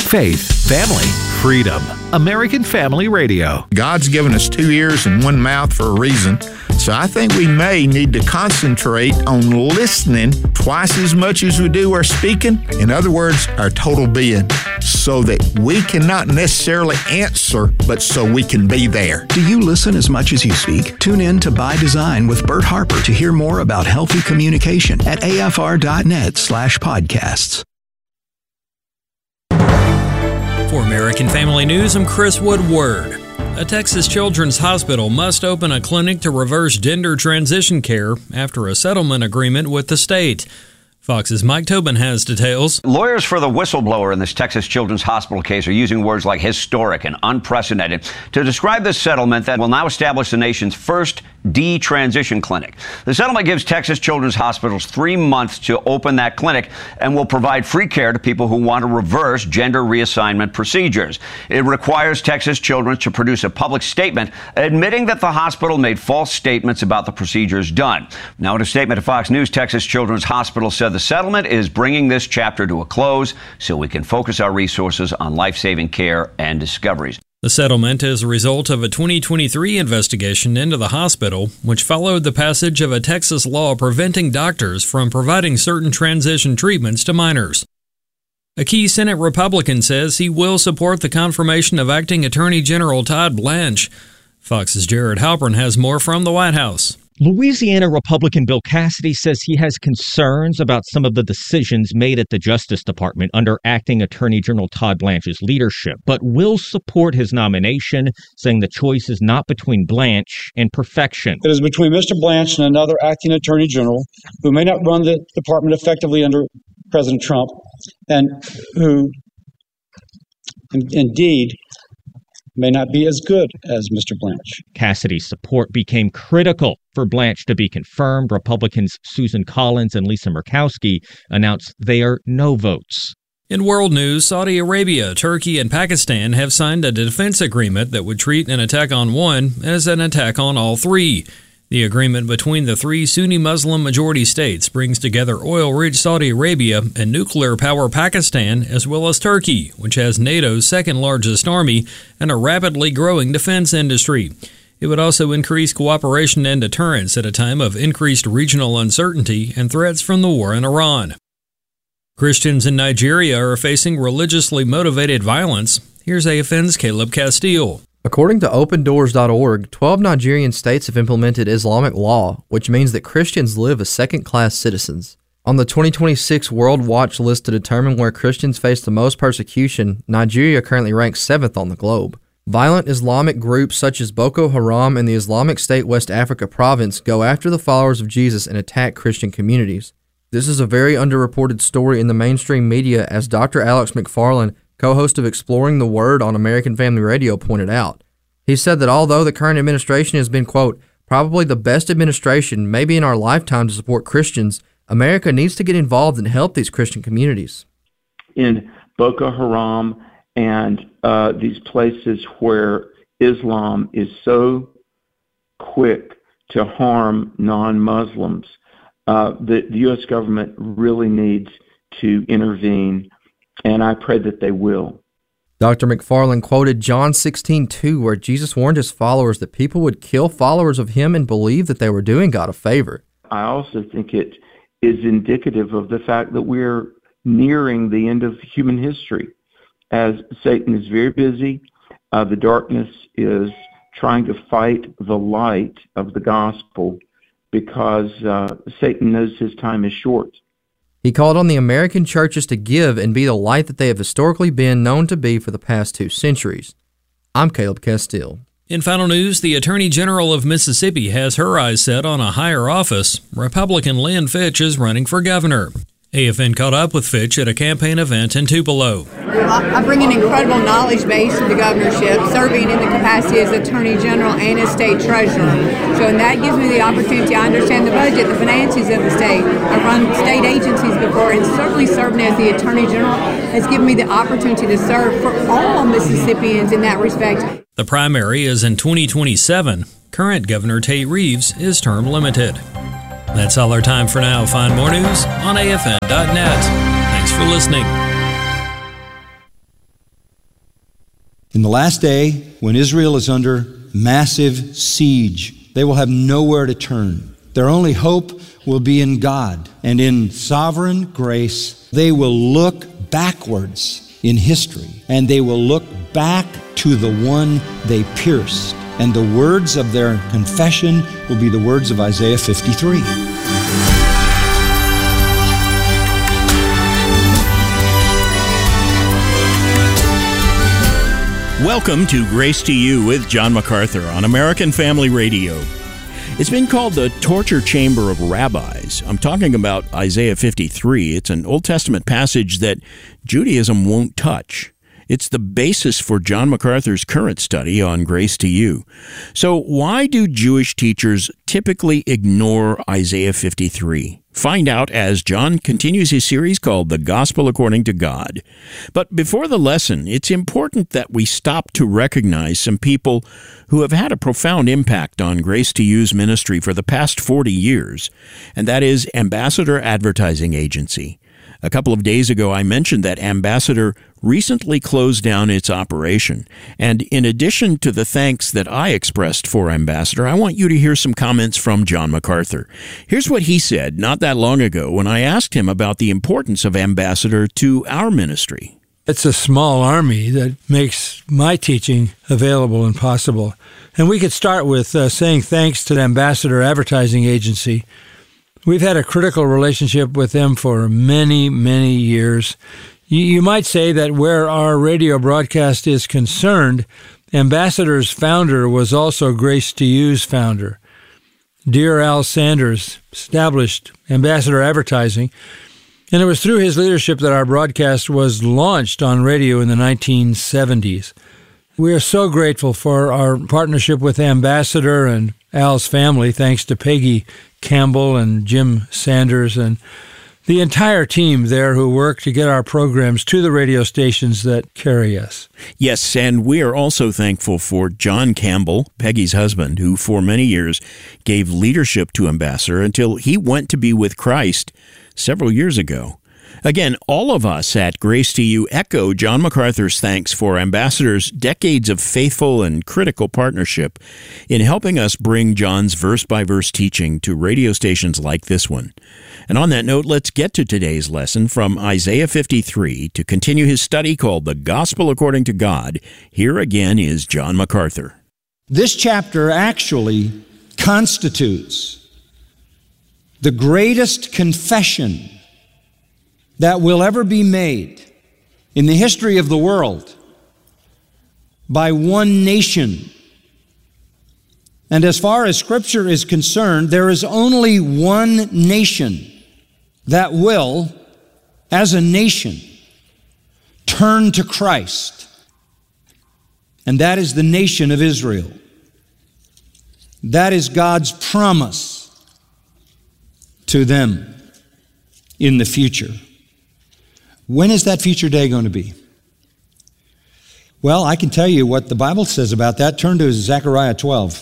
Faith, family, freedom. American Family Radio. God's given us 2 ears and 1 mouth for a reason, so I think we may need to concentrate on listening twice as much as we do our speaking. In other words, our total being, so that we can not necessarily answer, but so we can be there. Do you listen as much as you speak? Tune in to By Design with Bert Harper to hear more about healthy communication at afr.net/podcasts. For American Family News, I'm Chris Woodward. A Texas children's hospital must open a clinic to reverse gender transition care after a settlement agreement with the state. Fox's Mike Tobin has details. Lawyers for the whistleblower in this Texas Children's Hospital case are using words like historic and unprecedented to describe this settlement that will now establish the nation's first detransition clinic. The settlement gives Texas Children's Hospitals 3 months to open that clinic and will provide free care to people who want to reverse gender reassignment procedures. It requires Texas Children's to produce a public statement admitting that the hospital made false statements about the procedures done. Now, in a statement to Fox News, Texas Children's Hospital said the settlement is bringing this chapter to a close so we can focus our resources on life-saving care and discoveries. The settlement is a result of a 2023 investigation into the hospital, which followed the passage of a Texas law preventing doctors from providing certain transition treatments to minors. A key Senate Republican says he will support the confirmation of Acting Attorney General Todd Blanche. Fox's Jared Halpern has more from the White House. Louisiana Republican Bill Cassidy says he has concerns about some of the decisions made at the Justice Department under Acting Attorney General Todd Blanche's leadership, but will support his nomination, saying the choice is not between Blanche and perfection. It is between Mr. Blanche and another Acting Attorney General who may not run the department effectively under President Trump and who indeed may not be as good as Mr. Blanche. Cassidy's support became critical for Blanche to be confirmed. Republicans Susan Collins and Lisa Murkowski announced they are no votes. In world news, Saudi Arabia, Turkey, and Pakistan have signed a defense agreement that would treat an attack on one as an attack on all three. The agreement between the 3 Sunni Muslim majority states brings together oil-rich Saudi Arabia and nuclear-power Pakistan, as well as Turkey, which has NATO's second-largest army and a rapidly growing defense industry. It would also increase cooperation and deterrence at a time of increased regional uncertainty and threats from the war in Iran. Christians in Nigeria are facing religiously motivated violence. Here's AFN's Caleb Castile. According to OpenDoors.org, 12 Nigerian states have implemented Islamic law, which means that Christians live as second-class citizens. On the 2026 World Watch list to determine where Christians face the most persecution, Nigeria currently ranks 7th on the globe. Violent Islamic groups such as Boko Haram and the Islamic State West Africa province go after the followers of Jesus and attack Christian communities. This is a very underreported story in the mainstream media, as Dr. Alex McFarland, co-host of Exploring the Word on American Family Radio, pointed out. He said that although the current administration has been, quote, probably the best administration maybe in our lifetime to support Christians, America needs to get involved and help these Christian communities. In Boko Haram and these places where Islam is so quick to harm non-Muslims, the U.S. government really needs to intervene, and I pray that they will. Dr. McFarland quoted John 16:2, where Jesus warned his followers that people would kill followers of him and believe that they were doing God a favor. I also think it is indicative of the fact that we're nearing the end of human history, as Satan is very busy. The darkness is trying to fight the light of the gospel because Satan knows his time is short. He called on the American churches to give and be the light that they have historically been known to be for the past 2 centuries. I'm Caleb Castile. In final news, the Attorney General of Mississippi has her eyes set on a higher office. Republican Lynn Fitch is running for governor. AFN caught up with Fitch at a campaign event in Tupelo. I bring an incredible knowledge base to the governorship, serving in the capacity as Attorney General and as State Treasurer. So and that gives me the opportunity. I understand the budget, the finances of the state. I've run state agencies before, and certainly serving as the Attorney General has given me the opportunity to serve for all Mississippians in that respect. The primary is in 2027. Current Governor Tate Reeves is term limited. That's all our time for now. Find more news on AFN.net. Thanks for listening. In the last day, when Israel is under massive siege, they will have nowhere to turn. Their only hope will be in God. And in sovereign grace, they will look backwards in history, and they will look back to the one they pierced. And the words of their confession will be the words of Isaiah 53. Welcome to Grace to You with John MacArthur on American Family Radio. It's been called the torture chamber of rabbis. I'm talking about Isaiah 53. It's an Old Testament passage that Judaism won't touch. It's the basis for John MacArthur's current study on Grace to You. So why do Jewish teachers typically ignore Isaiah 53? Find out as John continues his series called The Gospel According to God. But before the lesson, it's important that we stop to recognize some people who have had a profound impact on Grace to You's ministry for the past 40 years, and that is Ambassador Advertising Agency. A couple of days ago, I mentioned that Ambassador recently closed down its operation. And in addition to the thanks that I expressed for Ambassador, I want you to hear some comments from John MacArthur. Here's what he said not that long ago when I asked him about the importance of Ambassador to our ministry. It's a small army that makes my teaching available and possible. And we could start with saying thanks to the Ambassador Advertising Agency. We've had a critical relationship with them for many, many years. You might say that where our radio broadcast is concerned, Ambassador's founder was also Grace to You's founder. Dear Al Sanders established Ambassador Advertising, and it was through his leadership that our broadcast was launched on radio in the 1970s. We are so grateful for our partnership with Ambassador and Al's family, thanks to Peggy Campbell and Jim Sanders and the entire team there who work to get our programs to the radio stations that carry us. Yes, and we are also thankful for John Campbell, Peggy's husband, who for many years gave leadership to Ambassador until he went to be with Christ several years ago. Again, all of us at Grace to You echo John MacArthur's thanks for Ambassador's decades of faithful and critical partnership in helping us bring John's verse-by-verse teaching to radio stations like this one. And on that note, let's get to today's lesson from Isaiah 53 to continue his study called The Gospel According to God. Here again is John MacArthur. This chapter actually constitutes the greatest confession that will ever be made in the history of the world by one nation. And as far as Scripture is concerned, there is only one nation that will, as a nation, turn to Christ. And that is the nation of Israel. That is God's promise to them in the future. When is that future day going to be? Well, I can tell you what the Bible says about that. Turn to Zechariah 12.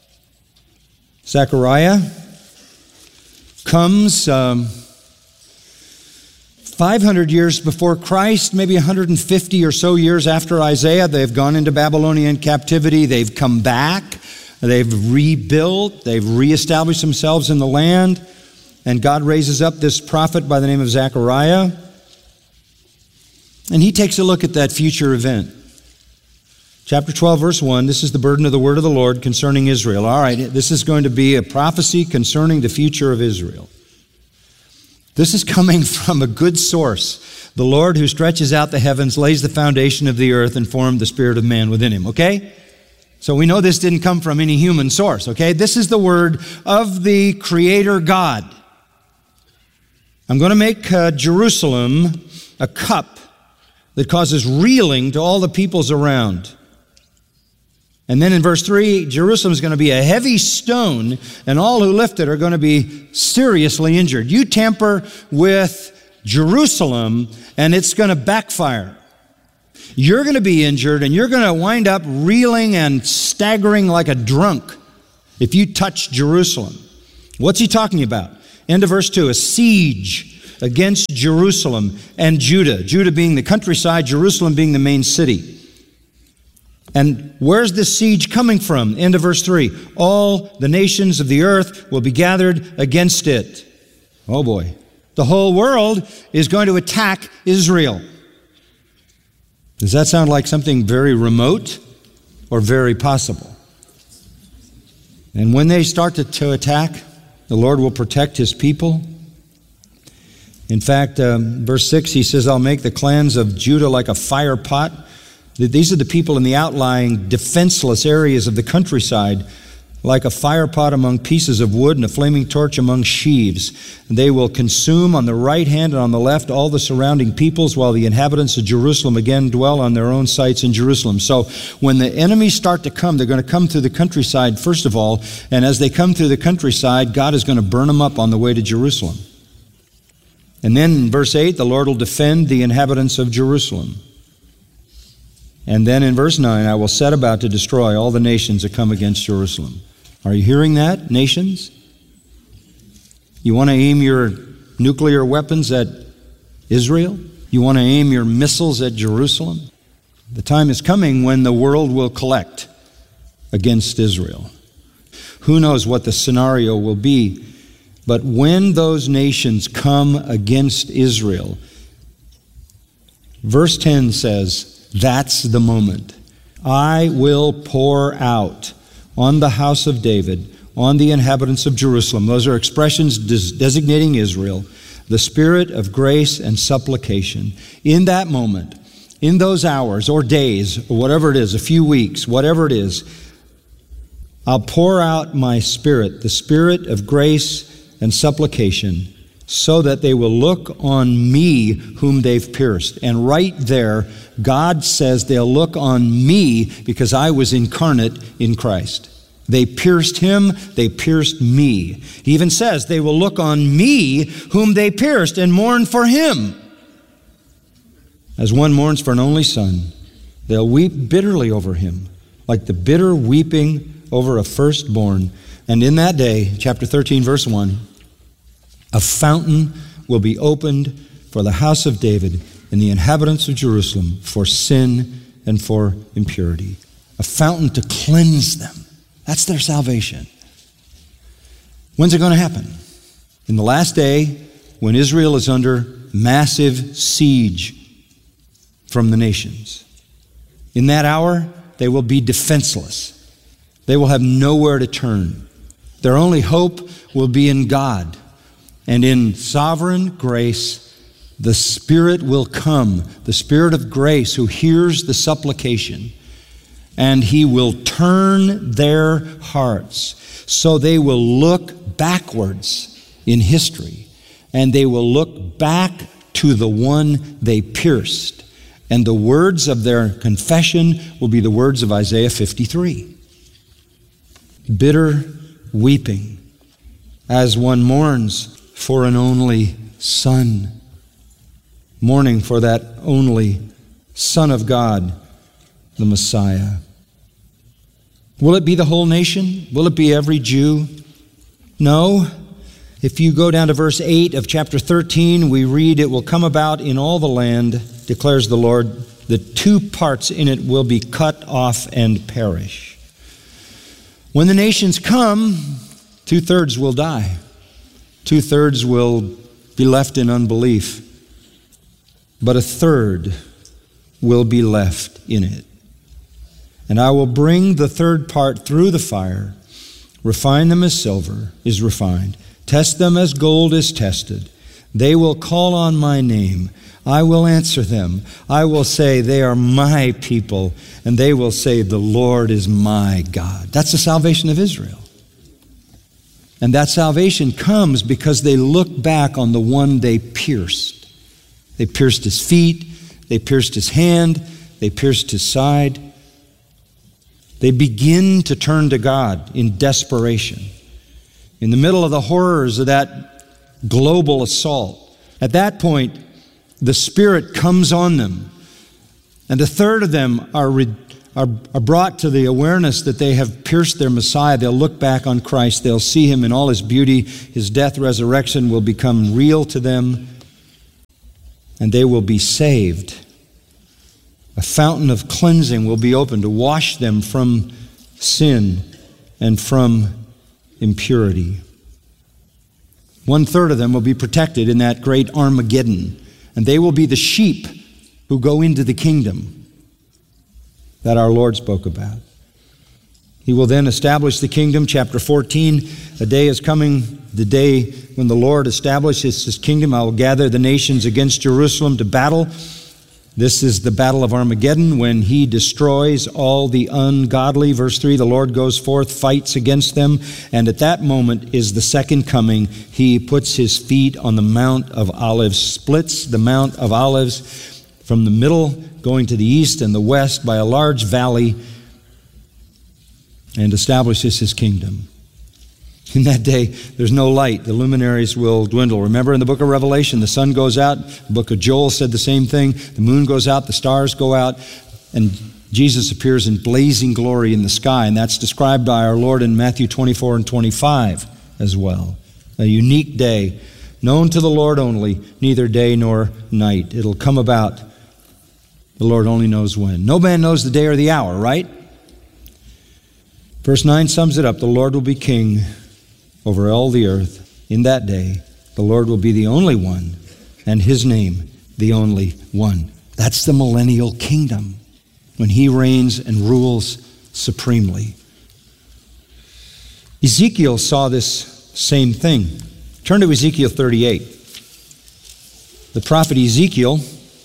Zechariah comes 500 years before Christ, maybe 150 or so years after Isaiah. They've gone into Babylonian captivity. They've come back. They've rebuilt. They've reestablished themselves in the land. And God raises up this prophet by the name of Zechariah. And he takes a look at that future event. Chapter 12, verse 1, this is the burden of the word of the Lord concerning Israel. All right, this is going to be a prophecy concerning the future of Israel. This is coming from a good source. The Lord who stretches out the heavens, lays the foundation of the earth, and formed the spirit of man within him, okay? So we know this didn't come from any human source, okay? This is the word of the Creator God. I'm going to make Jerusalem a cup that causes reeling to all the peoples around. And then in verse 3, Jerusalem is going to be a heavy stone, and all who lift it are going to be seriously injured. You tamper with Jerusalem, and it's going to backfire. You're going to be injured, and you're going to wind up reeling and staggering like a drunk if you touch Jerusalem. What's he talking about? End of verse 2, a siege against Jerusalem and Judah. Judah being the countryside, Jerusalem being the main city. And where's this siege coming from? End of verse 3. All the nations of the earth will be gathered against it. Oh boy. The whole world is going to attack Israel. Does that sound like something very remote or very possible? And when they start to attack, the Lord will protect His people. In fact, verse 6, He says, I'll make the clans of Judah like a fire pot. These are the people in the outlying defenseless areas of the countryside, like a fire pot among pieces of wood and a flaming torch among sheaves. They will consume on the right hand and on the left all the surrounding peoples, while the inhabitants of Jerusalem again dwell on their own sites in Jerusalem. So when the enemies start to come, they're going to come through the countryside first of all, and as they come through the countryside, God is going to burn them up on the way to Jerusalem. And then in verse 8, the Lord will defend the inhabitants of Jerusalem. And then in verse 9, I will set about to destroy all the nations that come against Jerusalem. Are you hearing that, nations? You want to aim your nuclear weapons at Israel? You want to aim your missiles at Jerusalem? The time is coming when the world will collect against Israel. Who knows what the scenario will be? But when those nations come against Israel, verse 10 says, that's the moment. I will pour out on the house of David, on the inhabitants of Jerusalem. Those are expressions designating Israel, the spirit of grace and supplication. In that moment, in those hours or days, or whatever it is, a few weeks, whatever it is, I'll pour out my spirit, the spirit of grace and supplication, so that they will look on me whom they've pierced. And right there, God says they'll look on me because I was incarnate in Christ. They pierced Him, they pierced me. He even says they will look on me whom they pierced and mourn for Him. As one mourns for an only son, they'll weep bitterly over him, like the bitter weeping over a firstborn. And in that day, chapter 13, verse 1, a fountain will be opened for the house of David and the inhabitants of Jerusalem for sin and for impurity. A fountain to cleanse them. That's their salvation. When's it going to happen? In the last day, when Israel is under massive siege from the nations. In that hour, they will be defenseless. They will have nowhere to turn. Their only hope will be in God. And in sovereign grace, the Spirit will come, the Spirit of grace who hears the supplication, and He will turn their hearts so they will look backwards in history, and they will look back to the one they pierced. And the words of their confession will be the words of Isaiah 53. Bitter weeping as one mourns for an only son, mourning for that only Son of God, the Messiah. Will it be the whole nation? Will it be every Jew? No. If you go down to verse 8 of chapter 13, we read, "It will come about in all the land, declares the Lord, the two parts in it will be cut off and perish." When the nations come, 2/3 will die. 2/3 will be left in unbelief. But 1/3 will be left in it. And I will bring the third part through the fire, refine them as silver is refined, test them as gold is tested. They will call on my name. I will answer them. I will say, they are my people. And they will say, the Lord is my God. That's the salvation of Israel. And that salvation comes because they look back on the one they pierced. They pierced his feet. They pierced his hand. They pierced his side. They begin to turn to God in desperation. In the middle of the horrors of that global assault, at that point, the Spirit comes on them. And 1/3 of them are brought to the awareness that they have pierced their Messiah. They'll look back on Christ. They'll see him in all his beauty. His death, resurrection will become real to them. And they will be saved. A fountain of cleansing will be opened to wash them from sin and from impurity. 1/3 of them will be protected in that great Armageddon, and they will be the sheep who go into the kingdom that our Lord spoke about. He will then establish the kingdom. Chapter 14, a day is coming, the day when the Lord establishes his kingdom. I will gather the nations against Jerusalem to battle. This is the battle of Armageddon, when he destroys all the ungodly. Verse 3, the Lord goes forth, fights against them, and at that moment is the second coming. He puts his feet on the Mount of Olives, splits the Mount of Olives from the middle, going to the east and the west by a large valley, and establishes his kingdom. In that day, there's no light. The luminaries will dwindle. Remember in the book of Revelation, the sun goes out. The book of Joel said the same thing. The moon goes out, the stars go out, and Jesus appears in blazing glory in the sky. And that's described by our Lord in Matthew 24 and 25 as well. A unique day, known to the Lord only, neither day nor night. It'll come about. The Lord only knows when. No man knows the day or the hour, right? Verse 9 sums it up. The Lord will be king over all the earth. In that day, the Lord will be the only one, and his name the only one. That's the millennial kingdom, when he reigns and rules supremely. Ezekiel saw this same thing. Turn to Ezekiel 38. The prophet Ezekiel,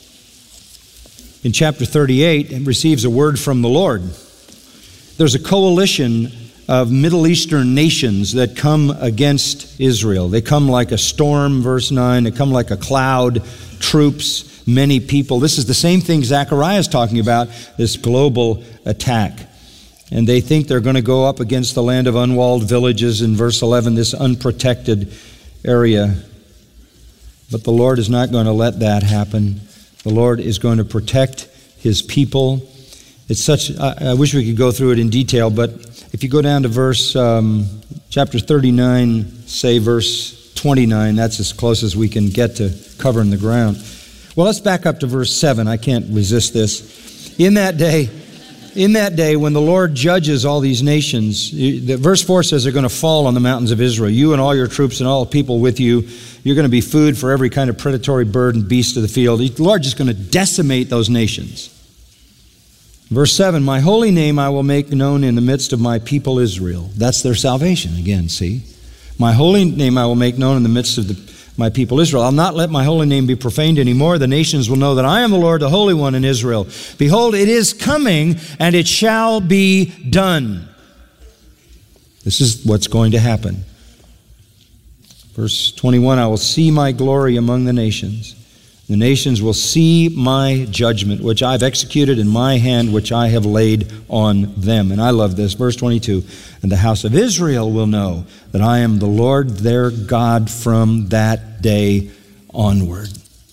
in chapter 38, receives a word from the Lord. There's a coalition of Middle Eastern nations that come against Israel. They come like a storm, verse 9. They come like a cloud, troops, many people. This is the same thing Zechariah is talking about, this global attack. And they think they're going to go up against the land of unwalled villages in verse 11, this unprotected area. But the Lord is not going to let that happen. The Lord is going to protect his people. It's such, I wish we could go through it in detail, but if you go down to verse, chapter 39, say verse 29, that's as close as we can get to covering the ground. Well, let's back up to verse 7. I can't resist this. In that day when the Lord judges all these nations, verse 4 says they're going to fall on the mountains of Israel. You and all your troops and all the people with you, you're going to be food for every kind of predatory bird and beast of the field. The Lord is going to decimate those nations. Verse 7, my holy name I will make known in the midst of my people Israel. That's their salvation again, see? My holy name I will make known in the midst of my people Israel. I'll not let my holy name be profaned anymore. The nations will know that I am the Lord, the Holy One in Israel. Behold, it is coming, and it shall be done. This is what's going to happen. Verse 21, I will see my glory among the nations. The nations will see my judgment, which I've executed in my hand, which I have laid on them. And I love this. Verse 22, and the house of Israel will know that I am the Lord their God from that day onward.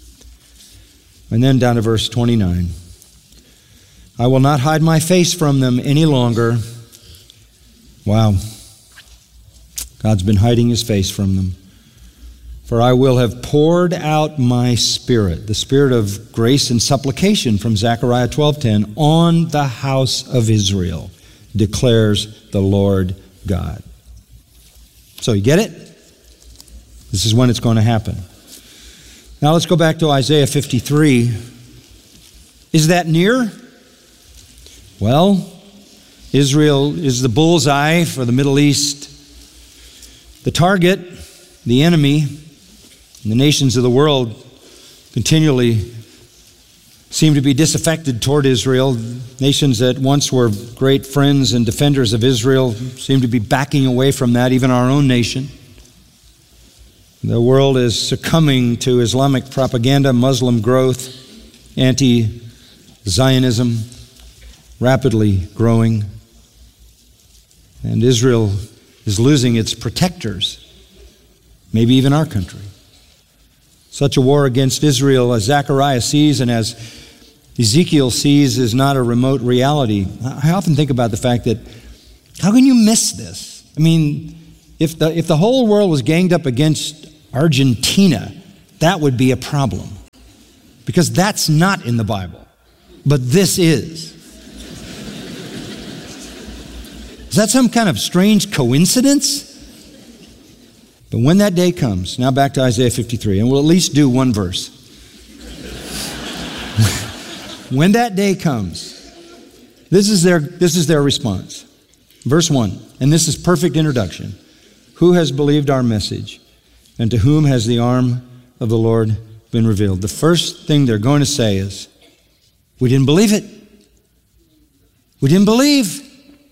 And then down to verse 29. I will not hide my face from them any longer. Wow. God's been hiding his face from them. For I will have poured out my spirit, the spirit of grace and supplication from Zechariah 12:10, on the house of Israel, declares the Lord God. So you get it? This is when it's going to happen. Now let's go back to Isaiah 53. Is that near? Well, Israel is the bullseye for the Middle East. The target, the enemy, and the nations of the world continually seem to be disaffected toward Israel. Nations that once were great friends and defenders of Israel seem to be backing away from that, even our own nation. The world is succumbing to Islamic propaganda, Muslim growth, anti-Zionism, rapidly growing. And Israel is losing its protectors, maybe even our country. Such a war against Israel as Zechariah sees and as Ezekiel sees is not a remote reality. I often think about the fact that, how can you miss this? I mean, if the whole world was ganged up against Argentina, that would be a problem. Because that's not in the Bible. but this is. Is that some kind of strange coincidence? But when that day comes, now back to Isaiah 53, and we'll at least do one verse. When that day comes, this is their response. Verse 1, and this is perfect introduction. Who has believed our message, and to whom has the arm of the Lord been revealed? The first thing they're going to say is, we didn't believe it. We didn't believe.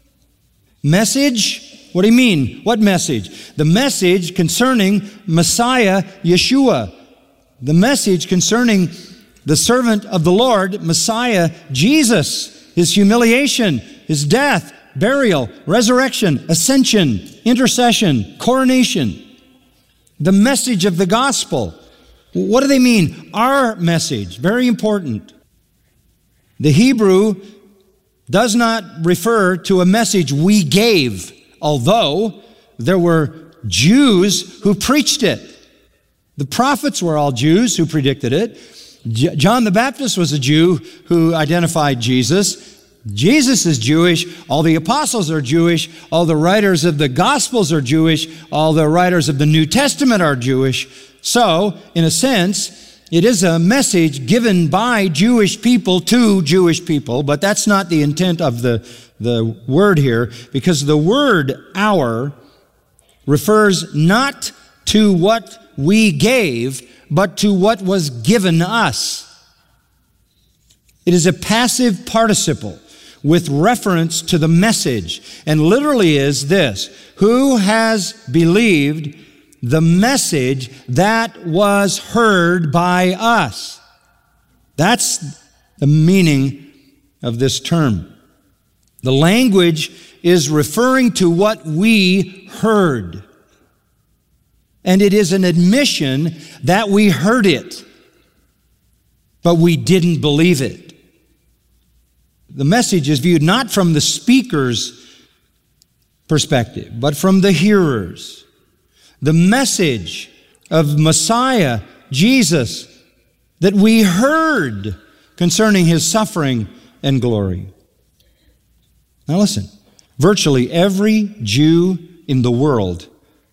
Message? What do you mean? What message? The message concerning Messiah Yeshua. The message concerning the servant of the Lord, Messiah Jesus. His humiliation, His death, burial, resurrection, ascension, intercession, coronation. The message of the gospel. What do they mean? Our message. Very important. The Hebrew does not refer to a message we gave, although there were Jews who preached it. The prophets were all Jews who predicted it. John the Baptist was a Jew who identified Jesus. Jesus is Jewish. All the apostles are Jewish. All the writers of the Gospels are Jewish. All the writers of the New Testament are Jewish. So, in a sense, it is a message given by Jewish people to Jewish people, but that's not the intent of the word here, because the word our refers not to what we gave, but to what was given us. It is a passive participle with reference to the message, and literally is this: who has believed the message that was heard by us? That's the meaning of this term. The language is referring to what we heard. And it is an admission that we heard it, but we didn't believe it. The message is viewed not from the speaker's perspective, but from the hearer's. The message of Messiah, Jesus, that we heard concerning His suffering and glory. Now listen, virtually every Jew in the world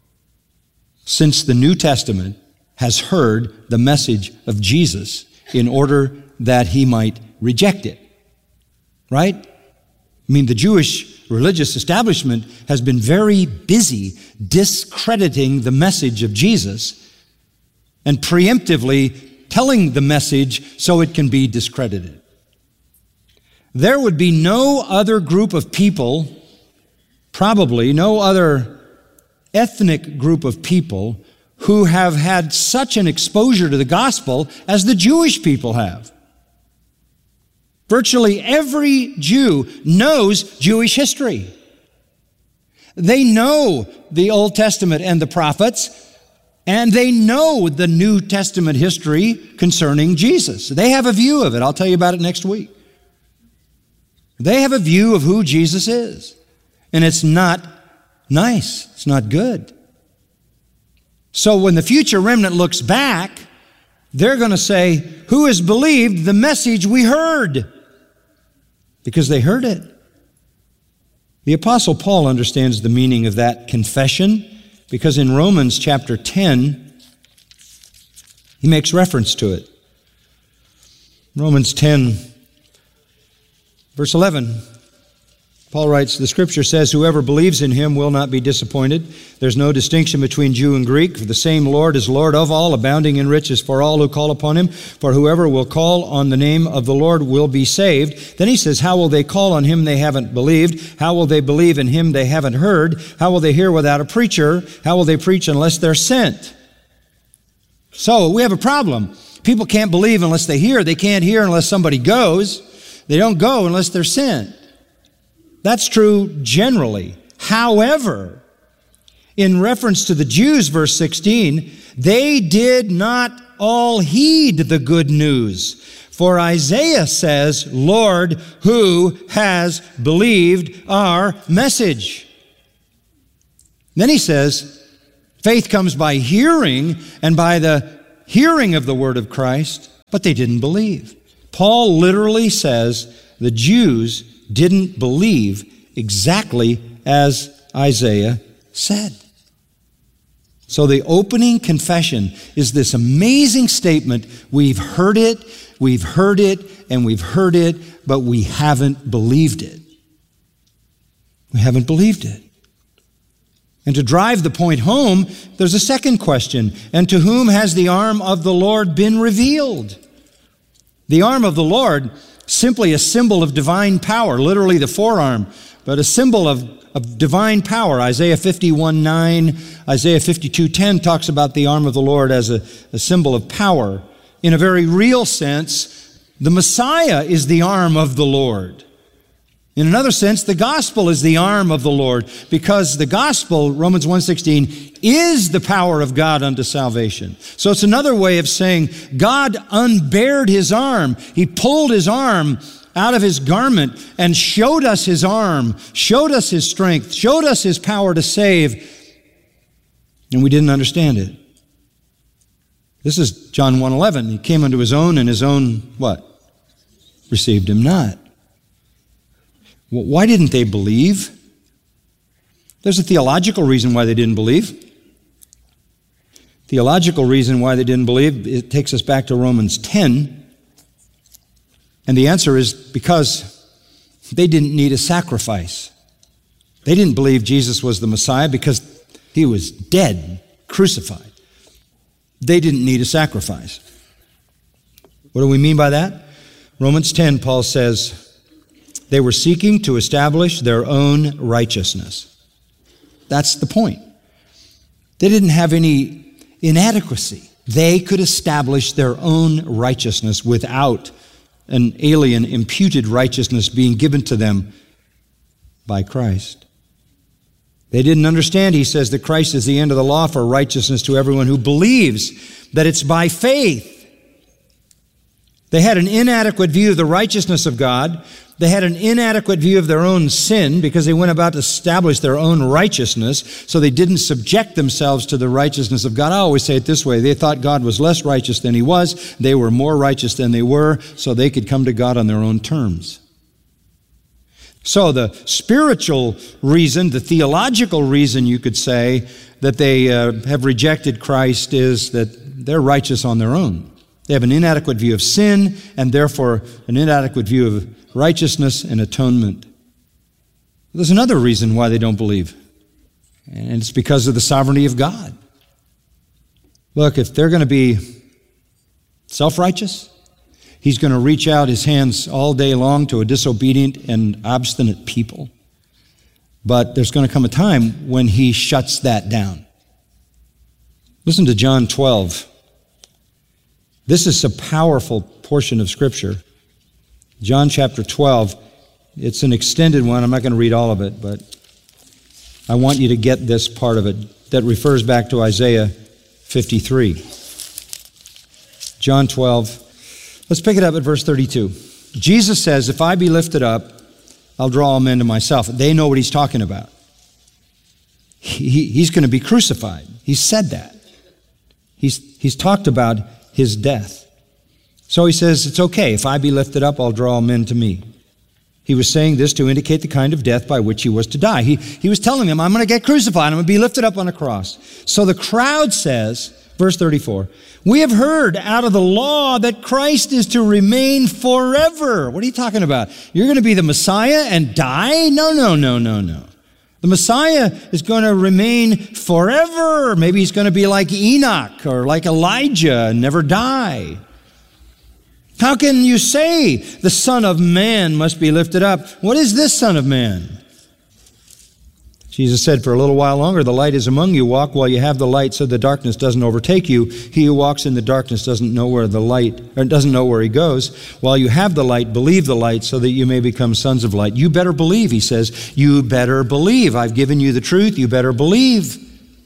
since the New Testament has heard the message of Jesus in order that he might reject it. Right? I mean, the Jewish religious establishment has been very busy discrediting the message of Jesus and preemptively telling the message so it can be discredited. There would be no other group of people, probably no other ethnic group of people, who have had such an exposure to the gospel as the Jewish people have. Virtually every Jew knows Jewish history. They know the Old Testament and the prophets, and they know the New Testament history concerning Jesus. They have a view of it. I'll tell you about it next week. They have a view of who Jesus is, and it's not nice. It's not good. So when the future remnant looks back, they're going to say, who has believed the message we heard? Because they heard it. The Apostle Paul understands the meaning of that confession, because in Romans chapter 10, he makes reference to it. Romans 10, verse 11. Paul writes, the Scripture says, whoever believes in Him will not be disappointed. There's no distinction between Jew and Greek, for the same Lord is Lord of all, abounding in riches for all who call upon Him. For whoever will call on the name of the Lord will be saved. Then he says, how will they call on Him they haven't believed? How will they believe in Him they haven't heard? How will they hear without a preacher? How will they preach unless they're sent? So we have a problem. People can't believe unless they hear. They can't hear unless somebody goes. They don't go unless they're sent. That's true generally. However, in reference to the Jews, verse 16, they did not all heed the good news. For Isaiah says, Lord, who has believed our message? Then he says, faith comes by hearing, and by the hearing of the word of Christ, but they didn't believe. Paul literally says the Jews didn't believe exactly as Isaiah said. So the opening confession is this amazing statement. We've heard it, and we've heard it, but we haven't believed it. We haven't believed it. And to drive the point home, there's a second question. And to whom has the arm of the Lord been revealed? The arm of the Lord, simply a symbol of divine power, literally the forearm, but a symbol of divine power. Isaiah 51:9, Isaiah 52:10 talks about the arm of the Lord as a symbol of power. In a very real sense, the Messiah is the arm of the Lord. In another sense, the gospel is the arm of the Lord, because the gospel, Romans 1:16, is the power of God unto salvation. So it's another way of saying God unbared his arm. He pulled his arm out of his garment and showed us his arm, showed us his strength, showed us his power to save, and we didn't understand it. This is John 1:11. He came unto his own, and his own, what? Received him not. Why didn't they believe? There's a theological reason why they didn't believe. Theological reason why they didn't believe, it takes us back to Romans 10. And the answer is because they didn't need a sacrifice. They didn't believe Jesus was the Messiah because he was dead, crucified. They didn't need a sacrifice. What do we mean by that? Romans 10, Paul says, they were seeking to establish their own righteousness. That's the point. They didn't have any inadequacy. They could establish their own righteousness without an alien imputed righteousness being given to them by Christ. They didn't understand, he says, that Christ is the end of the law for righteousness to everyone who believes, that it's by faith. They had an inadequate view of the righteousness of God. They had an inadequate view of their own sin because they went about to establish their own righteousness, so they didn't subject themselves to the righteousness of God. I always say it this way. They thought God was less righteous than he was. They were more righteous than they were, so they could come to God on their own terms. So the spiritual reason, the theological reason, you could say, that they have rejected Christ is that they're righteous on their own. They have an inadequate view of sin and therefore an inadequate view of righteousness and atonement. There's another reason why they don't believe, and it's because of the sovereignty of God. Look, if they're going to be self-righteous, he's going to reach out his hands all day long to a disobedient and obstinate people. But there's going to come a time when he shuts that down. Listen to John 12. This is a powerful portion of Scripture. John chapter 12, it's an extended one. I'm not going to read all of it, but I want you to get this part of it that refers back to Isaiah 53. John 12, let's pick it up at verse 32. Jesus says, if I be lifted up, I'll draw all men to myself. They know what he's talking about. He's going to be crucified. He said that. He's talked about his death. So he says, it's okay. If I be lifted up, I'll draw all men to me. He was saying this to indicate the kind of death by which he was to die. He was telling them, I'm going to get crucified. I'm going to be lifted up on a cross. So the crowd says, verse 34, we have heard out of the law that Christ is to remain forever. What are you talking about? You're going to be the Messiah and die? No. The Messiah is going to remain forever. Maybe he's going to be like Enoch or like Elijah and never die. How can you say the Son of Man must be lifted up? What is this Son of Man? Jesus said, for a little while longer, the light is among you. Walk while you have the light so the darkness doesn't overtake you. He who walks in the darkness doesn't know where he goes. While you have the light, believe the light so that you may become sons of light. You better believe, he says. You better believe. I've given you the truth. You better believe.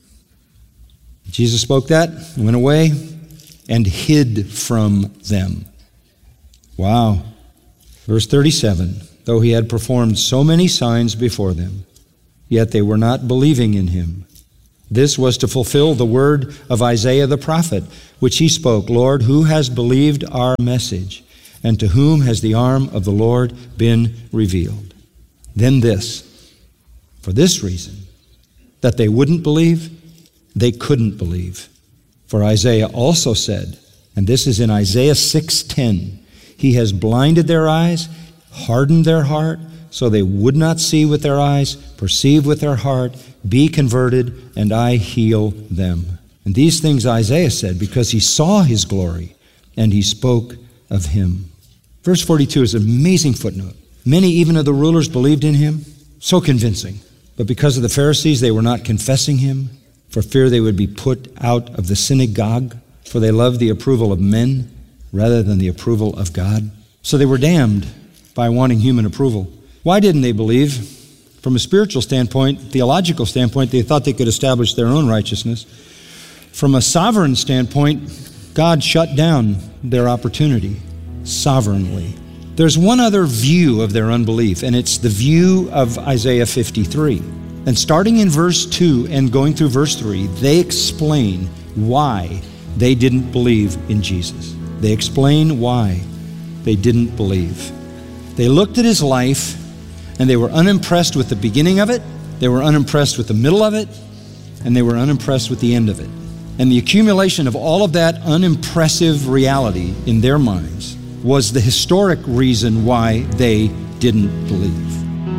Jesus spoke that, went away, and hid from them. Wow. Verse 37, though he had performed so many signs before them, yet they were not believing in him. This was to fulfill the word of Isaiah the prophet, which he spoke, Lord, who has believed our message? And to whom has the arm of the Lord been revealed? Then this, for this reason, that they wouldn't believe, they couldn't believe. For Isaiah also said, and this is in Isaiah 6:10, He has blinded their eyes, hardened their heart, so they would not see with their eyes, perceive with their heart, be converted, and I heal them. And these things Isaiah said because he saw His glory, and he spoke of Him. Verse 42 is an amazing footnote. Many even of the rulers believed in Him, so convincing. But because of the Pharisees, they were not confessing Him, for fear they would be put out of the synagogue, for they loved the approval of men rather than the approval of God. So they were damned by wanting human approval. Why didn't they believe? From a spiritual standpoint, theological standpoint, they thought they could establish their own righteousness. From a sovereign standpoint, God shut down their opportunity sovereignly. There's one other view of their unbelief, and it's the view of Isaiah 53. And starting in verse 2 and going through verse 3, they explain why they didn't believe in Jesus. They explain why they didn't believe. They looked at His life, and they were unimpressed with the beginning of it, they were unimpressed with the middle of it, and they were unimpressed with the end of it. And the accumulation of all of that unimpressive reality in their minds was the historic reason why they didn't believe.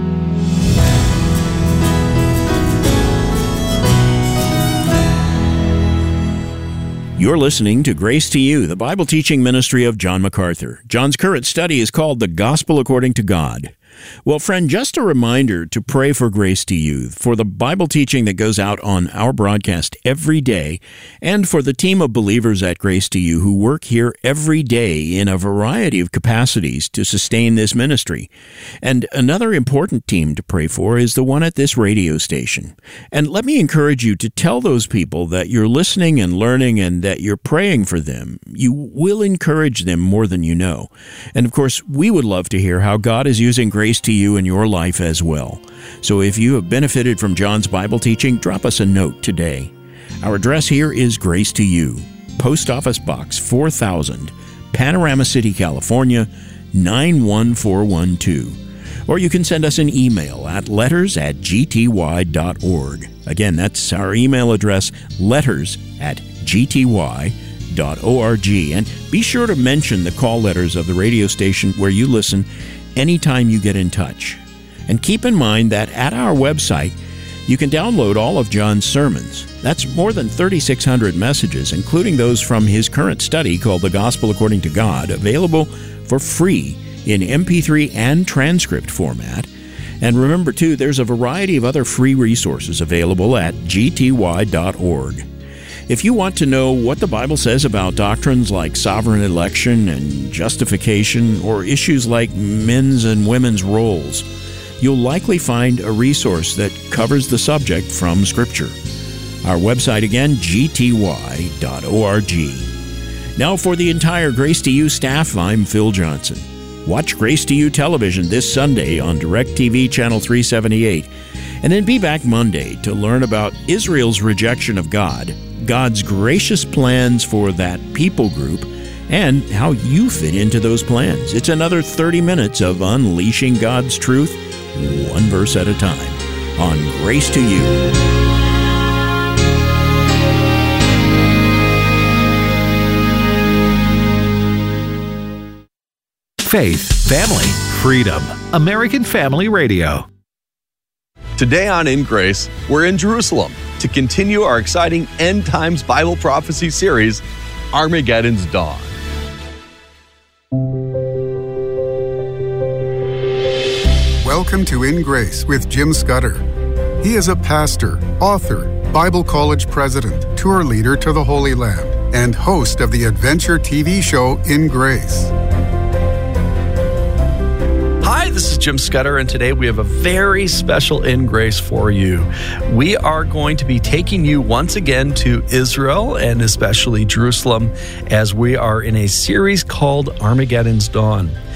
You're listening to Grace to You, the Bible teaching ministry of John MacArthur. John's current study is called The Gospel According to God. Well, friend, just a reminder to pray for Grace to You, for the Bible teaching that goes out on our broadcast every day, and for the team of believers at Grace to You who work here every day in a variety of capacities to sustain this ministry. And another important team to pray for is the one at this radio station. And let me encourage you to tell those people that you're listening and learning and that you're praying for them. You will encourage them more than you know. And of course, we would love to hear how God is using Grace to You in your life as well. So if you have benefited from John's Bible teaching, drop us a note today. Our address here is Grace to You, Post Office Box 4000, Panorama City, California, 91412. Or you can send us an email at letters@gty.org. Again, that's our email address, letters@gty.org. And be sure to mention the call letters of the radio station where you listen anytime you get in touch. And keep in mind that at our website, you can download all of John's sermons. That's more than 3,600 messages, including those from his current study called The Gospel According to God, available for free in MP3 and transcript format. And remember, too, there's a variety of other free resources available at gty.org. If you want to know what the Bible says about doctrines like sovereign election and justification, or issues like men's and women's roles, you'll likely find a resource that covers the subject from Scripture. Our website again, gty.org. Now for the entire Grace to You staff, I'm Phil Johnson. Watch Grace to You television this Sunday on DirecTV Channel 378, and then be back Monday to learn about Israel's rejection of God, God's gracious plans for that people group, and how you fit into those plans. It's another 30 minutes of unleashing God's truth, one verse at a time, on Grace to You. Faith, family, freedom. American Family Radio. Today on In Grace, we're in Jerusalem to continue our exciting End Times Bible Prophecy series, Armageddon's Dawn. Welcome to In Grace with Jim Scudder. He is a pastor, author, Bible college president, tour leader to the Holy Land, and host of the adventure TV show In Grace. Hi, this is Jim Scudder, and today we have a very special In Grace for you. We are going to be taking you once again to Israel, and especially Jerusalem, as we are in a series called Armageddon's Dawn.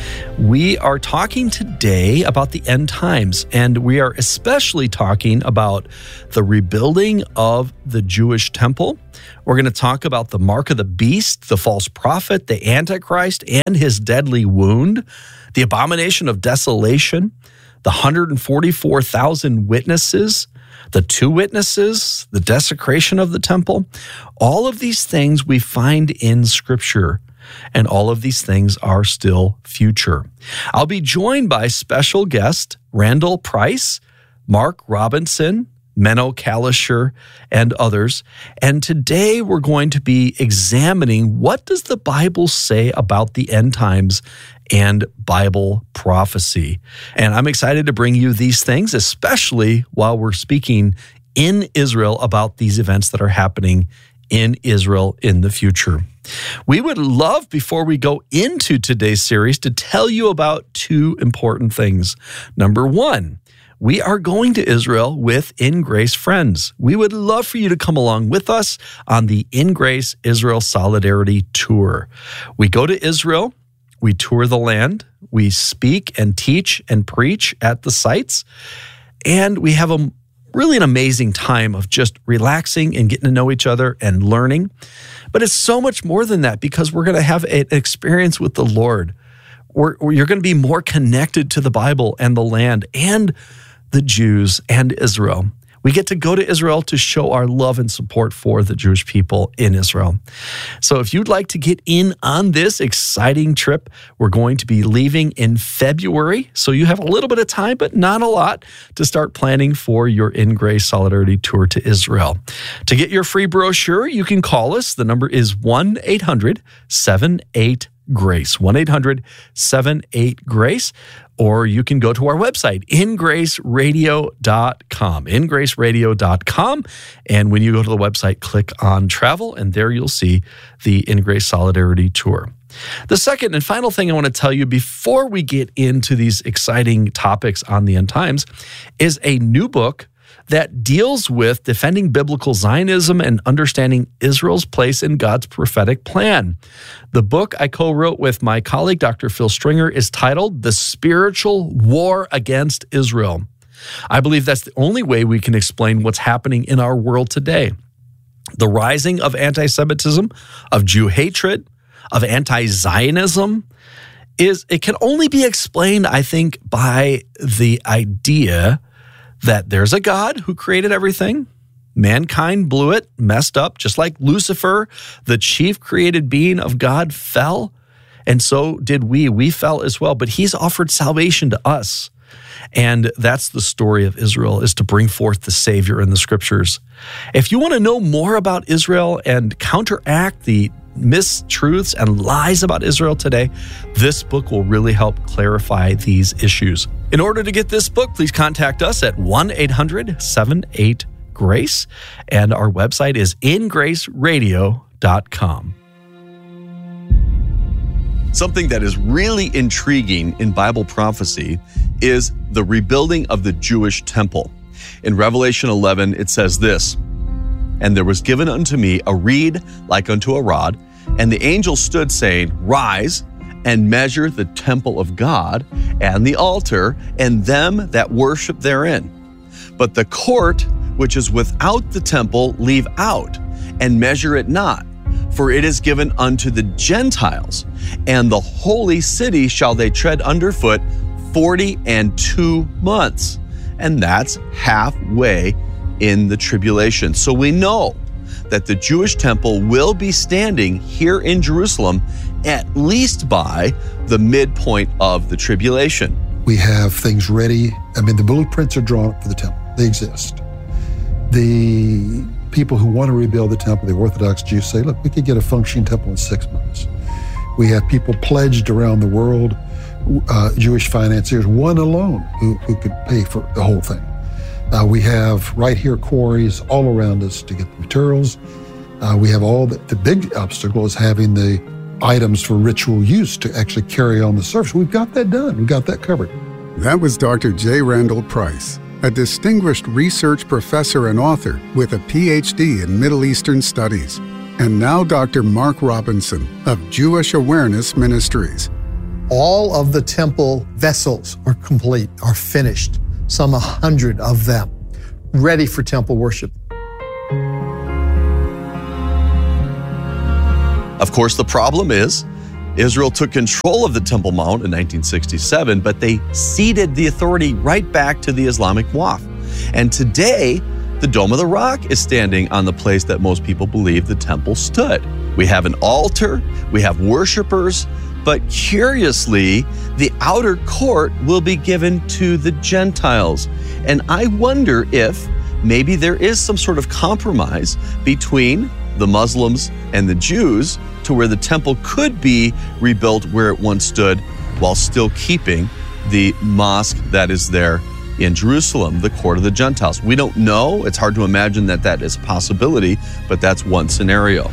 We are talking today about the end times, and we are especially talking about the rebuilding of the Jewish temple. We're going to talk about the mark of the beast, the false prophet, the Antichrist, and his deadly wound, the abomination of desolation, the 144,000 witnesses, the 2 witnesses, the desecration of the temple. All of these things we find in Scripture, and all of these things are still future. I'll be joined by special guest Randall Price, Mark Robinson, Menno Kalisher, and others. And today we're going to be examining what does the Bible say about the end times and Bible prophecy. And I'm excited to bring you these things, especially while we're speaking in Israel about these events that are happening in Israel in the future. We would love, before we go into today's series, to tell you about 2 important things. Number 1, we are going to Israel with In Grace Friends. We would love for you to come along with us on the In Grace Israel Solidarity Tour. We go to Israel, we tour the land, we speak and teach and preach at the sites, and we have really an amazing time of just relaxing and getting to know each other and learning. But it's so much more than that, because we're going to have an experience with the Lord. You're going to be more connected to the Bible and the land and the Jews and Israel. We get to go to Israel to show our love and support for the Jewish people in Israel. So if you'd like to get in on this exciting trip, we're going to be leaving in February. So you have a little bit of time, but not a lot, to start planning for your In Grace Solidarity Tour to Israel. To get your free brochure, you can call us. The number is 1-800-78-GRACE, 1-800-78-GRACE. Or you can go to our website, ingraceradio.com, ingraceradio.com. And when you go to the website, click on travel, and there you'll see the In Grace Solidarity Tour. The second and final thing I want to tell you before we get into these exciting topics on the end times is a new book that deals with defending biblical Zionism and understanding Israel's place in God's prophetic plan. The book I co-wrote with my colleague, Dr. Phil Stringer, is titled The Spiritual War Against Israel. I believe that's the only way we can explain what's happening in our world today. The rising of anti-Semitism, of Jew hatred, of anti-Zionism, it can only be explained, I think, by the idea that there's a God who created everything. Mankind blew it, messed up, just like Lucifer, the chief created being of God, fell. And so did we. We fell as well. But he's offered salvation to us. And that's the story of Israel, is to bring forth the Savior in the Scriptures. If you want to know more about Israel and counteract the mistruths and lies about Israel today, this book will really help clarify these issues. In order to get this book, please contact us at 1-800-78-GRACE, and our website is ingraceradio.com. Something that is really intriguing in Bible prophecy is the rebuilding of the Jewish temple. In Revelation 11, it says this, "And there was given unto me a reed like unto a rod, and the angel stood, saying, Rise, and measure the temple of God, and the altar, and them that worship therein. But the court which is without the temple leave out, and measure it not. For it is given unto the Gentiles, and the holy city shall they tread underfoot 42 months. And that's halfway in the tribulation. So we know that the Jewish temple will be standing here in Jerusalem at least by the midpoint of the tribulation. We have things ready. I mean, the blueprints are drawn up for the temple. They exist. The people who want to rebuild the temple, the Orthodox Jews, say, look, we could get a functioning temple in 6 months. We have people pledged around the world, Jewish financiers, one alone, who could pay for the whole thing. We have right here quarries all around us to get the materials. We have all the big obstacle is having the items for ritual use to actually carry on the service. We've got that done. We've got that covered. That was Dr. J. Randall Price, a distinguished research professor and author with a PhD in Middle Eastern Studies. And now Dr. Mark Robinson of Jewish Awareness Ministries. All of the temple vessels are complete, are finished, some 100 of them, ready for temple worship. Of course, the problem is Israel took control of the Temple Mount in 1967, but they ceded the authority right back to the Islamic Waqf. And today, the Dome of the Rock is standing on the place that most people believe the temple stood. We have an altar, we have worshipers, but curiously, the outer court will be given to the Gentiles. And I wonder if maybe there is some sort of compromise between the Muslims and the Jews to where the temple could be rebuilt where it once stood while still keeping the mosque that is there in Jerusalem, the court of the Gentiles. We don't know. It's hard to imagine that that is a possibility, but that's one scenario.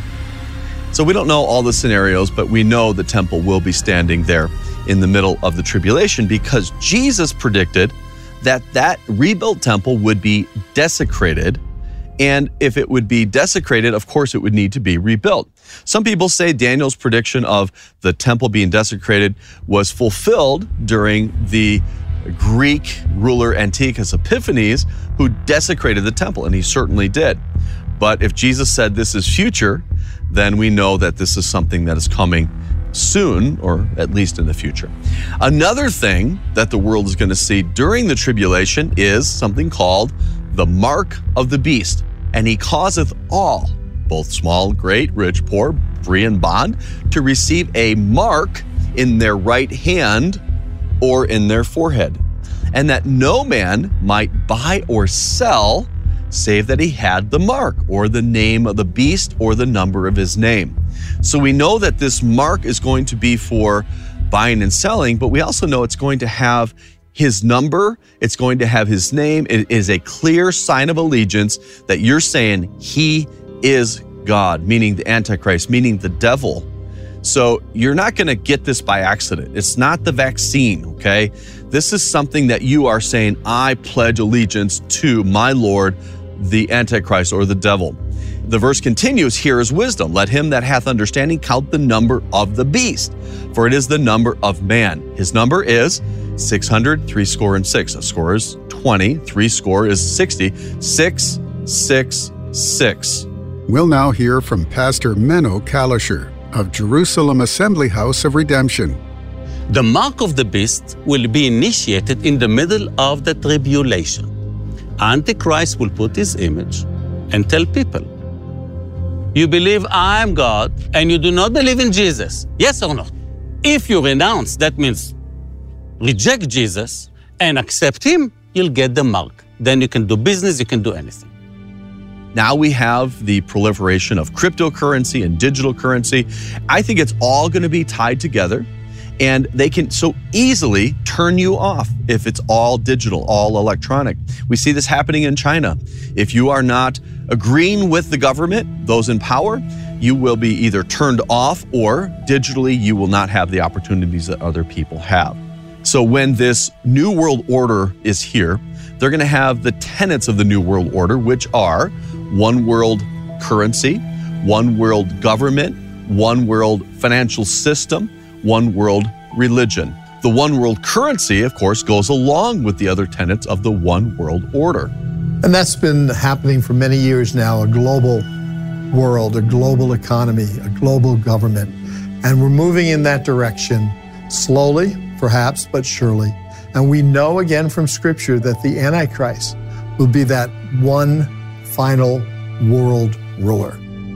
So we don't know all the scenarios, but we know the temple will be standing there in the middle of the tribulation because Jesus predicted that that rebuilt temple would be desecrated. And if it would be desecrated, of course, it would need to be rebuilt. Some people say Daniel's prediction of the temple being desecrated was fulfilled during the Greek ruler Antiochus Epiphanes, who desecrated the temple, and he certainly did. But if Jesus said this is future, then we know that this is something that is coming soon, or at least in the future. Another thing that the world is going to see during the tribulation is something called the mark of the beast. And he causeth all, both small, great, rich, poor, free, and bond, to receive a mark in their right hand or in their forehead, and that no man might buy or sell save that he had the mark or the name of the beast or the number of his name. So we know that this mark is going to be for buying and selling, but we also know it's going to have his number, it's going to have his name. It is a clear sign of allegiance that you're saying he is God, meaning the Antichrist, meaning the devil. So you're not going to get this by accident. It's not the vaccine, okay? This is something that you are saying, I pledge allegiance to my Lord, the Antichrist or the devil. The verse continues, here is wisdom. Let him that hath understanding count the number of the beast, for it is the number of man. His number is 600, 66. A score is 20, 60, is 60, 666. We'll now hear from Pastor Menno Kalischer of Jerusalem Assembly House of Redemption. The mark of the beast will be initiated in the middle of the tribulation. Antichrist will put his image and tell people, you believe I am God and you do not believe in Jesus, yes or not? If you renounce, that means reject Jesus and accept him, you'll get the mark. Then you can do business, you can do anything. Now we have the proliferation of cryptocurrency and digital currency. I think it's all going to be tied together, and they can so easily turn you off if it's all digital, all electronic. We see this happening in China. If you are not agreeing with the government, those in power, you will be either turned off or digitally you will not have the opportunities that other people have. So when this new world order is here, they're going to have the tenets of the new world order, which are one world currency, one world government, one world financial system, one world religion. The one world currency, of course, goes along with the other tenets of the one world order. And that's been happening for many years now, a global world, a global economy, a global government. And we're moving in that direction slowly, perhaps, but surely. And we know again from Scripture that the Antichrist will be that one final world ruler.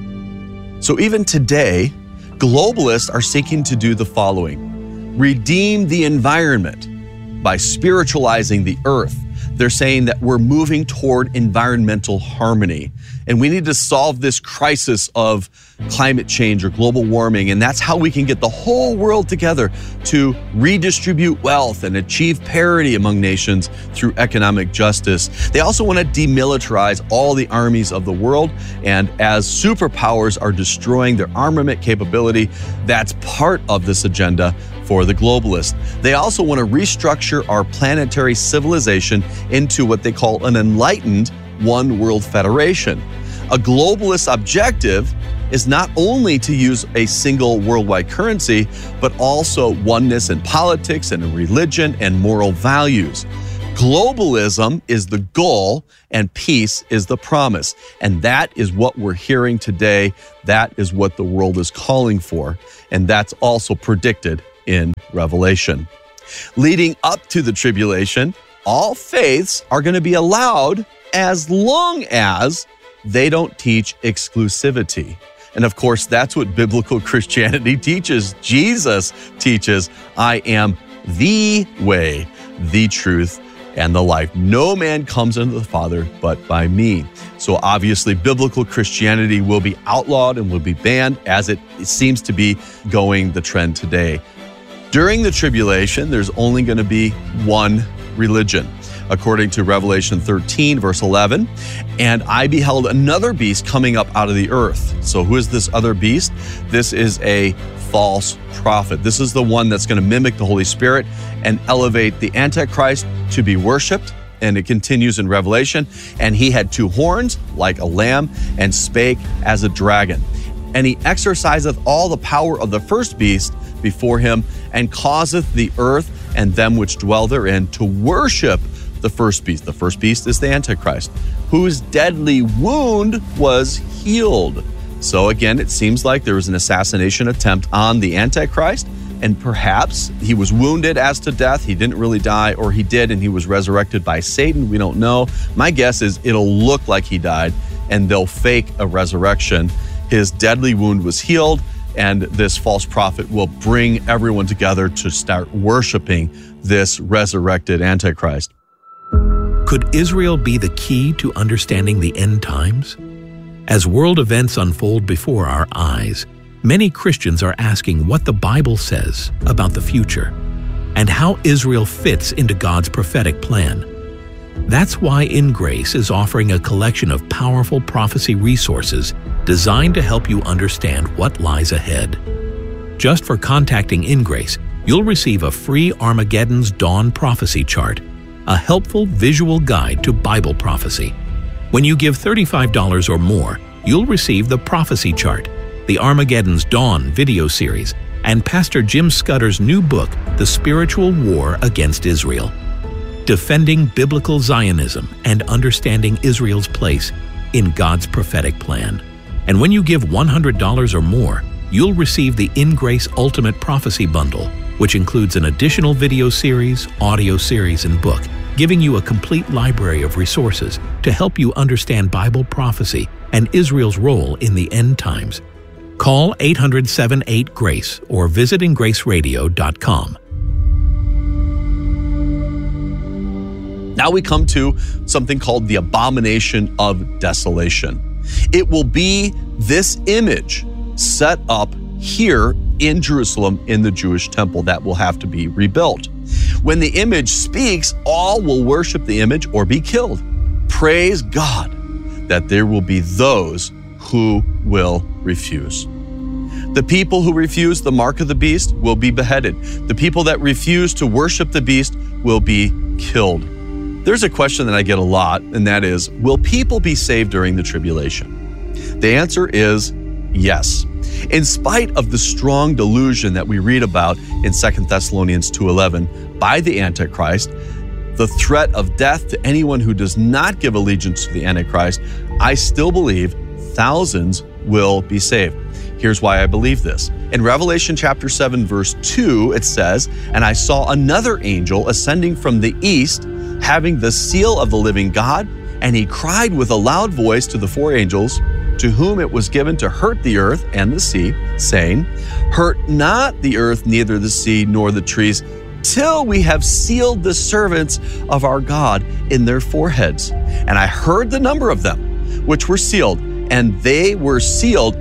So even today, globalists are seeking to do the following: redeem the environment by spiritualizing the earth. They're saying that we're moving toward environmental harmony, and we need to solve this crisis of climate change or global warming, and that's how we can get the whole world together to redistribute wealth and achieve parity among nations through economic justice. They also want to demilitarize all the armies of the world, and as superpowers are destroying their armament capability, that's part of this agenda for the globalists. They also want to restructure our planetary civilization into what they call an enlightened one world federation. A globalist objective is not only to use a single worldwide currency, but also oneness in politics and in religion and moral values. Globalism is the goal and peace is the promise. And that is what we're hearing today. That is what the world is calling for. And that's also predicted in Revelation. Leading up to the tribulation, all faiths are going to be allowed as long as they don't teach exclusivity. And of course, that's what biblical Christianity teaches. Jesus teaches, I am the way, the truth, and the life. No man comes unto the Father but by me. So obviously, biblical Christianity will be outlawed and will be banned, as it seems to be going the trend today. During the tribulation, there's only going to be one religion, according to Revelation 13, verse 11. And I beheld another beast coming up out of the earth. So who is this other beast? This is a false prophet. This is the one that's going to mimic the Holy Spirit and elevate the Antichrist to be worshiped. And it continues in Revelation. And he had 2 horns like a lamb and spake as a dragon. And he exerciseth all the power of the first beast before him, and causeth the earth and them which dwell therein to worship the first beast. The first beast is the Antichrist, whose deadly wound was healed. So again, it seems like there was an assassination attempt on the Antichrist, and perhaps he was wounded as to death. He didn't really die, or he did, and he was resurrected by Satan. We don't know. My guess is it'll look like he died, and they'll fake a resurrection. His deadly wound was healed, and this false prophet will bring everyone together to start worshiping this resurrected Antichrist. Could Israel be the key to understanding the end times? As world events unfold before our eyes, many Christians are asking what the Bible says about the future and how Israel fits into God's prophetic plan. That's why In Grace is offering a collection of powerful prophecy resources designed to help you understand what lies ahead. Just for contacting In Grace, you'll receive a free Armageddon's Dawn prophecy chart, a helpful visual guide to Bible prophecy. When you give $35 or more, you'll receive the prophecy chart, the Armageddon's Dawn video series, and Pastor Jim Scudder's new book, The Spiritual War Against Israel. Defending Biblical Zionism and Understanding Israel's Place in God's Prophetic Plan. And when you give $100 or more, you'll receive the In Grace Ultimate Prophecy Bundle, which includes an additional video series, audio series, and book, giving you a complete library of resources to help you understand Bible prophecy and Israel's role in the end times. Call 800-78-GRACE or visit ingraceradio.com. Now we come to something called the abomination of desolation. It will be this image set up here in Jerusalem in the Jewish temple that will have to be rebuilt. When the image speaks, all will worship the image or be killed. Praise God that there will be those who will refuse. The people who refuse the mark of the beast will be beheaded. The people that refuse to worship the beast will be killed. There's a question that I get a lot, and that is, will people be saved during the tribulation? The answer is yes. In spite of the strong delusion that we read about in 2 Thessalonians 2:11 by the Antichrist, the threat of death to anyone who does not give allegiance to the Antichrist, I still believe thousands will be saved. Here's why I believe this. In Revelation chapter 7, verse 2, it says, "And I saw another angel ascending from the east, having the seal of the living God, and he cried with a loud voice to the 4 angels, to whom it was given to hurt the earth and the sea, saying, Hurt not the earth, neither the sea, nor the trees, till we have sealed the servants of our God in their foreheads. And I heard the number of them, which were sealed, and they were sealed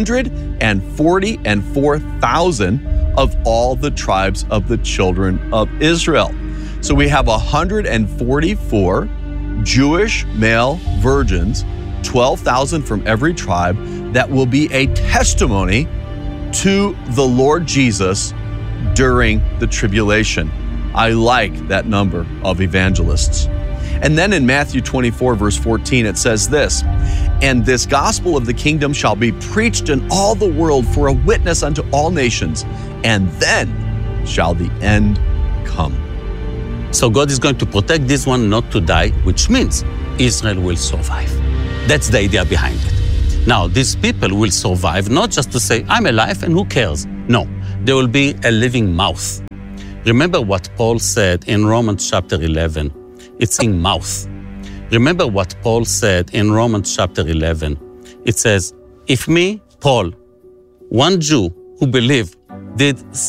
144,000 of all the tribes of the children of Israel." So we have 144 Jewish male virgins, 12,000 from every tribe, that will be a testimony to the Lord Jesus during the tribulation. I like that number of evangelists. And then in Matthew 24, verse 14, it says this, "And this gospel of the kingdom shall be preached in all the world for a witness unto all nations, and then shall the end come." So God is going to protect this one not to die, which means Israel will survive. That's the idea behind it. Now, these people will survive not just to say, I'm alive and who cares? No, there will be a living mouth. Remember what Paul said in Romans chapter 11. It's in mouth. Remember what Paul said in Romans chapter 11. It says, if me, Paul, one Jew who believed, did